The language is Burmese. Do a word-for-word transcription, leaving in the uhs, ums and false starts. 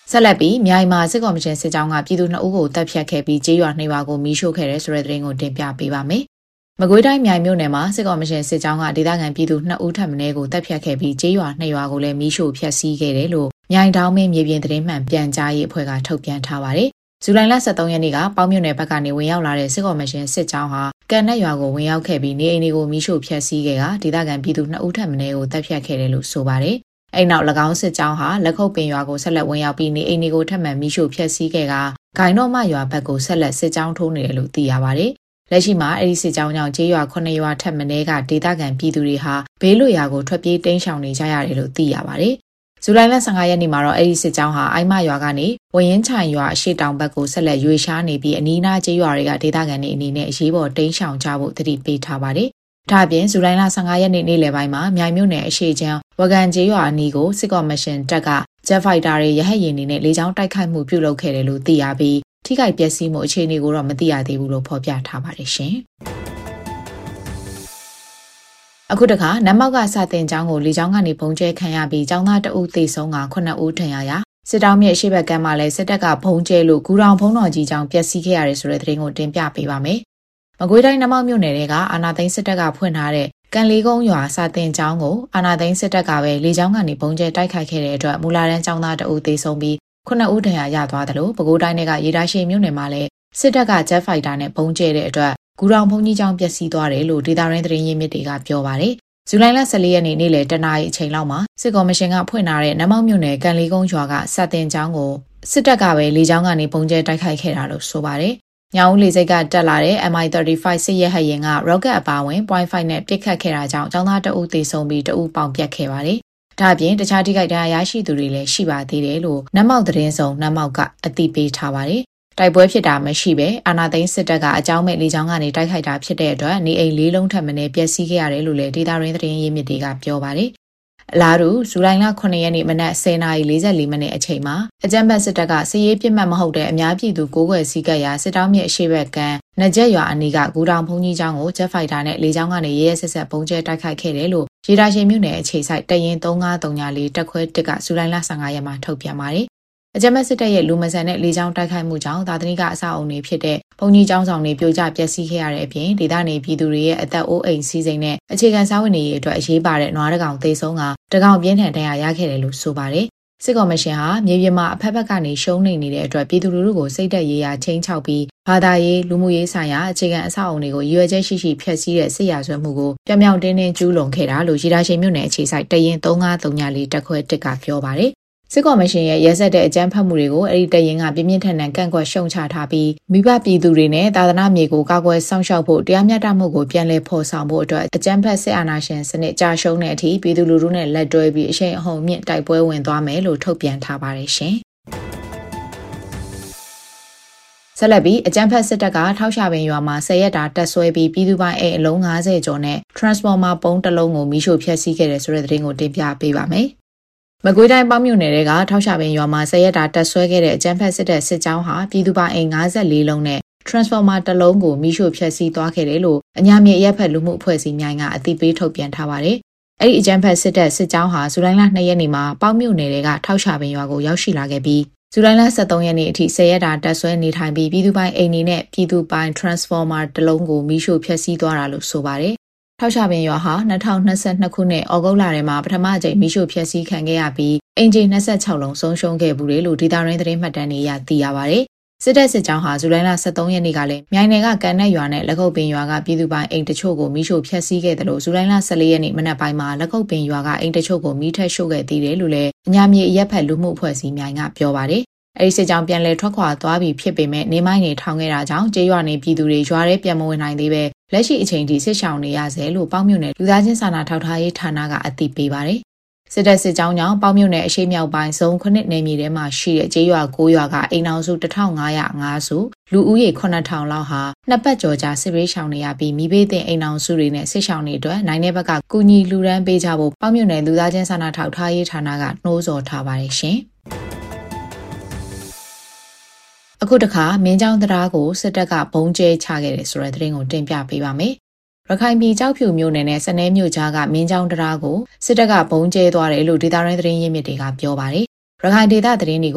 ဆက်လက်ပြီးမြိုင်မာစစ်ကော်မရှင်စစ်ကြောင်းကပြည်သူနှစ်ဦးကိုတပ်ဖြတ်ခဲ့ပြီးကျေးရွာနှစ်ရွာကိုမီးရှို့ခဲ့တဲ့ဆိုတဲ့သတင်းကိုတင်ပြပေးပါမယ်။မကွေးတိုင်းမြိုင်မြို့နယ်မှာစစ်ကော်မရှင်စစ်ကြောင်းကဒေသခံပြည်သူနှစ်ဦးထပ်မံကိုတပ်ဖြတ်ခဲ့ပြီးကျေးရွာနှစ်ရွာကိုလည်းမီးရှို့ဖျက်ဆီးခဲ့တယ်လို့မြိုင်တောင်မင်းမြေပြင်သတင်းမှန်ပြန်ကြားရေးအဖွဲ့ကထုတ်ပြန်ထားပါတယ်။ဇူလိုင်လဆယ်သုံးရက်နေ့ကပေါင်းမြို့နယ်ဘက်ကနေဝင်ရောက်လာတဲ့စစ်ကော်မရှင်စစ်ကြောင်းဟာကန်နက်ရွာကိုဝင်ရောက်ခဲ့ပြီးနေအိမ်တွေကိုမီးရှို့ဖျက်ဆီးခဲ့ကဒေသခံပြည်သူနှစ်ဦးထပ်မံကိုတပ်ဖြတ်ခဲ့တယ်လို့ဆိုပါတယ်။အဲ့နောက်၎င်းစစ်ကြောင်းဟာလက်ခုပ်ပင်ရွာကိုဆက်လက်ဝင်ရောက်ပြီးနေအိမ်တွေကိုထပ်မံမီးရှို့ဖျက်ဆီးခဲ့ကဂိုင်တော့မရွာဘက်ကိုဆက်လက်စစ်ကြောင်းထိုးနေတယ်လို့သိရပါတယ်။လက်ရှိမှာအဲ့ဒီစစ်ကြောင်းကြောင့်ကျေးရွာခုနှစ်ရွာထပ်မံကဒေသခံပြည်သူတွေဟာဘေးလွတ်ရာကိုထွက်ပြေးတိမ်းရှောင်နေကြရတယ်လို့သိရပါတယ်။ဇူလိုင်လဆယ်၅ရက်နေ့မှာတော့အဲ့ဒီစစ်ကြောင်းဟာအိုင်မရွာကနေဝရင်ချိုင်ရွာအရှိတောင်ဘက်ကိုဆက်လက်ရွေရှားနေပြီးအနီးနားကျေးရွာတွေကဒေသခံတွေအနေနဲ့အရေးပေါ်တိမ်းရှောင်ကြဖို့တတိပေးထားပါတယ်။ဒါ့အပြင်ဇူလိုင်လဆယ်၅ရက်နေ့နေ့လယ်ပိုင်းမှာမြိုင်မြို့နယ်အရှိချမ်းဝကန်ကျေးရွာအနီးကိုစစ်ကော်မရှင်တပ်ကဂျက်ဖိုက်တာတွေရဟတ်ယာဉ်တွေနဲ့လေကြောင်းတိုက်ခိုက်မှုပြုလုပ်ခဲ့တယ်လို့သိရပြီးထိခိုက်ပျက်စီးမှုအခြေအနေကိုတော့မသိရသေးဘူးလို့ဖော်ပြထားပါတယ်ရှင်။အခုတခါနမောက်ကစတင်ကျောင်းကိုလေကြောင်းကနေပုံကျဲခံရပြီးကျောင်းသားတအုပ်သေဆုံးကခုနှစ်ဦးထဏ်ရရာစစ်တောင်းမြစ်အရှိဘက်ကမ်းမှာလည်းစစ်တပ်ကဘုံကျဲလို့ဂူတောင်ဘုံတော်ကြီးကျောင်းပျက်စီးခဲ့ရတယ်ဆိုတဲ့သတင်းကိုတင်ပြပေးပါမယ်။မကွေးတိုင်းနမောက်မြို့နယ်တွေကအာနာသိန်းစစ်တပ်ကဖွင့်ထားတဲ့ကန်လေးကုန်းရွာစာတင်ကျောင်းကိုအာနာသိန်းစစ်တပ်ကပဲလေကြောင်းကနေပုံကျဲတိုက်ခိုက်ခဲ့တဲ့အတွက်မူလာတန်းကျောင်းသားတအုပ်သေဆုံးပြီးခုနှစ်ဦးထဏ်ရရသွားတယ်လို့ပဲခူးတိုင်းကရေတာရှည်မြို့နယ်မှာလည်းစစ်တပ်ကဂျက်ဖိုက်တာနဲ့ပုံကျဲတဲ့အတွက်ဂူတောင်ဘုံကြီးကျောင်းပျက်စီးသွားတယ်လို့ဒေတာရင်းသတင်းရင်းမြစ်တွေကပြောပါတယ်။ဇူလိုင်လဆယ်လေးရက်နေ့နေ့လယ်တနာရီအချိန်လောက်မှာစစ်ကော်မရှင်ကဖွင့်ထားတဲ့နမောက်မြို့နယ်ကန်လေးကုန်းရွာကစာတင်ကျောင်းကိုစစ်တပ်ကပဲလေကြောင်းကနေပုံကျဲတိုက်ခိုက်ခဲ့တာလို့ဆိုပါတယ်။ညောင်ဦးလေဆိပ်ကတက်လာတဲ့ M I သirty five စစ်ရဲဟရင်က rocket အပါဝင် point five နဲ့ပစ်ခတ်ခဲ့တာကြောင့်ကျောင်းသားတအုပ်သေဆုံးပြီးတအုပ်ပေါင်ပြတ်ခဲ့ပါတယ်။ဒါ့အပြင်တခြားထိခိုက်ဒဏ်ရာရရှိသူတွေလည်းရှိပါသေးတယ်လို့နမောက်သတင်းဆောင်နမောက်ကအသိပေးထားပါတယ်။တိုက်ပွဲဖြစ်တာမရှိပဲအာနာသိန်းစစ်တပ်ကအကြောင်းမဲ့လေကြောင်းကနေတိုက်ခိုက်တာဖြစ်တဲ့အတွက်နေအိမ်လေးလုံးထပ်မံပျက်စီးခဲ့ရတယ်လို့လည်းဒေတာရင်းသတင်းရင်းမြစ်တွေကပြောပါတယ်။အလားတူဇူလိုင်လခုနှစ်ရက်နေ့မနက်ဆယ်နာရီလေးဆယ်လေးမိနစ်အချိန်မှာအကြမ်းဖက်စစ်တပ်ကစစ်ရေးပြစ်မှတ်မဟုတ်တဲ့အများပြည်သူကိုးကွယ်စည်းကပ်ရာစစ်တောင်းမြစ်အရှိဘက်ကမ်းနကြက်ရွာအနီးကဂူတောင်ဘုံကြီးကျောင်းကိုဂျက်ဖိုက်တာနဲ့လေကြောင်းကနေရဲရဲဆက်ဆက်ပုံကျဲတိုက်ခိုက်ခဲ့တယ်လို့ရေတာရှည်မြို့နယ်အခြေစိုက်တရင်သုံး၅၃၄တက်ခွဲတစ်ကဇူလိုင်လဆယ်၅ရက်မှာထုတ်ပြန်ပါတယ်အကြမ်းဖက်စစ်တပ်ရဲ့လူမဆန်တဲ့လေကြောင်းတိုက်ခိုက်မှုကြောင့်သာသနိကအဆောက်အုံတွေဖြစ်တဲ့ဘုံကြီးကျောင်းဆောင်တွေပြိုကျပျက်စီးခဲ့ရတဲ့အပြင်ဒေသနေပြည်သူတွေရဲ့အသက်အိုးအိမ်စီးစိမ်နဲ့အခြေခံစားဝတ်နေရေးအတွက်အရေးပါတဲ့နွားတကောင်သေဆုံးကတကောင်ပြင်းထန်ဒဏ်ရာရခဲ့တယ်လို့ဆိုပါတယ်။စစ်ကော်မရှင်ဟာမြေပြင်မှာအဖက်ဖက်ကနေရှုံးနေနေတဲ့အတွက်ပြည်သူလူထုကိုစိတ်သက်ရေးရာချင်းချောက်ပြီးဘာသာရေးလူမှုရေးဆိုင်ရာအခြေခံအဆောက်အုံတွေကိုရွေချက်ရှိရှိဖျက်ဆီးတဲ့စစ်ရာဇဝတ်မှုကိုပြောင်ပြောင်တင်းတင်းကျူးလွန်ခဲ့တာလို့ရေတာရှည်မြို့နယ်အခြေစိုက်တရင်သုံး၅၃၄တက်ခွဲတစ်ကပြောပါတယ်စစ်ကော်မရှင်ရဲ့ရဲစက်တဲ့အကြမ်းဖက်မှုတွေကိုအဲ့ဒီတရင်ကပြင်းပြင်းထန်ထန်ကန့်ကွက်ရှုံချထားပြီးမိဘပြည်သူတွေနဲ့သာသနာမြေကိုကာကွယ်ဆောင်ရှောက်ဖို့တရားမျှတမှုကိုပြန်လည်ဖော်ဆောင်ဖို့အတွက်အကြမ်းဖက်စစ်အာဏာရှင်စနစ်ကြာရှုံးတဲ့အထိပြည်သူလူထုနဲ့လက်တွဲပြီးအရှိန်အဟုန်မြင့်တိုက်ပွဲဝင်သွားမယ်လို့ထုတ်ပြန်ထားပါတယ်ရှင်။ဆက်လက်ပြီးအကြမ်းဖက်စစ်တပ်ကထောက်ရှာပင်ရွာမှာဆယ်ရက်တာတက်ဆွဲပြီးပြည်သူပိုင်အိမ်အလုံး၅၀ကျော်နဲ့ transformer ပုံးတစ်လုံးကိုမီးရှို့ဖျက်ဆီးခဲ့တယ်ဆိုတဲ့သတင်းကိုတင်ပြပေးပါမယ်။မကွေးတိုင်းပေါင်းမြို့နယ်တွေကထောက်ရှာပင်ရွာမှာဆယ်ရက်တာတက်ဆွဲခဲ့တဲ့အကြမ်းဖက်စစ်တပ်စစ်ကြောင်းဟာပြည်သူပိုင်အိမ်၅၄လုံးနဲ့ transformer တစ်လုံးကိုမီးရှို့ဖျက်ဆီးသွားခဲ့တယ်လို့အညာမြေရက်ဖက်လူမှုအဖွဲ့အစည်းများကအသိပေးထုတ်ပြန်ထားပါတယ်။အဲ့ဒီအကြမ်းဖက်စစ်တပ်စစ်ကြောင်းဟာဇူလိုင်လ၂ရက်နေ့မှာပေါင်းမြို့နယ်တွေကထောက်ရှာပင်ရွာကိုရောက်ရှိလာခဲ့ပြီးဇူလိုင်လဆယ်သုံးရက်နေ့အထိဆယ်ရက်တာတက်ဆွဲနေထိုင်ပြီးပြည်သူပိုင်အိမ်တွေနဲ့ပြည်သူပိုင် transformer တစ်လုံးကိုမီးရှို့ဖျက်ဆီးသွားတာလို့ဆိုပါတယ်။ထောက်ရှာပင်ရွာဟာ၂၀၂၂ခုနှစ်ဩဂုတ်လထဲမှာပထမအကြိမ်မီးရှို့ဖျက်ဆီးခံခဲ့ရပြီးအင်ဂျီ၂၆လုံးဆုံးရှုံးခဲ့ဘူးလို့ဒေတာရင်းသတင်းမှတ်တမ်းတွေအရသိရပါတယ်။စစ်တပ်စစ်ကြောင်းဟာဇူလိုင်လဆယ်သုံးရက်နေ့ကလည်းမြိုင်နယ်ကကန်နက်ရွာနဲ့လက်ခုပ်ပင်ရွာကပြည်သူပိုင်အိမ်တချို့ကိုမီးရှို့ဖျက်ဆီးခဲ့တယ်လို့ဇူလိုင်လဆယ်လေးရက်နေ့မနက်ပိုင်းမှာလက်ခုပ်ပင်ရွာကအိမ်တချို့ကိုမီးထက်ရှို့ခဲ့သေးတယ်လို့လည်းအညာမြေအရက်ဖက်လူမှုအဖွဲ့အစည်းများကပြောပါတယ်။အဲဒီစစ်ကြောင်းပြန်လည်ထွက်ခွာသွားပြီးဖြစ်ပေမဲ့နေမိုင်းတွေထောင်ခဲ့တာကြောင့်ကျေးရွာနေပြည်သူတွေရွာထဲပြန်မဝင်နိုင်သေးပဲလက်ရှိအချိန်ထိစစ်ရှောင်နေရဆဲလို့ပေါင်းမြို့နယ်လူသားချင်းစာနာထောက်ထားရေးဌာနကအသိပေးပါတယ်။စစ်တပ်စစ်ကြောင်းကြောင့်ပေါင်းမြို့နယ်အရှိမြောက်ပိုင်းဇုံခုနှစ်နယ်မြေထဲမှာရှိတဲ့ကျေးရွာ၉ရွာကအိမ်ထောင်စုတစ်ထောင်ငါးရာငါးစုလူဦးရေခုနှစ်ထောင်လောက်ဟာနှစ်ပတ်ကျော်ကြာစစ်ဘေးရှောင်နေရပြီးမိဘတဲ့အိမ်ထောင်စုတွေနဲ့စစ်ရှောင်တွေအတွက်နိုင်တဲ့ဘက်ကကူညီလှူဒန်းပေးကြဖို့ပေါင်းမြို့နယ်လူသားချင်းစာနာထောက်ထားရေးဌာနကနှိုးဆော်ထားပါတယ်ရှင်။အခုတခါမင်းကြောင်တရားကိုစစ်တပ်ကဘုံကျဲချခဲ့တယ်ဆိုတဲ့သတင်းကိုတင်ပြပေးပါမယ်။ရခိုင်ပြည်ကြောက်ဖြူမြို့နယ်နဲ့စနဲမြို့ကြားကမင်းကြောင်တရားကိုစစ်တပ်ကဘုံကျဲသွားတယ်လို့ဒေတာရင်းသတင်းရင်းမြစ်တွေကပြောပါတယ်။ရခိုင်ဒေသသတင်းတွေကို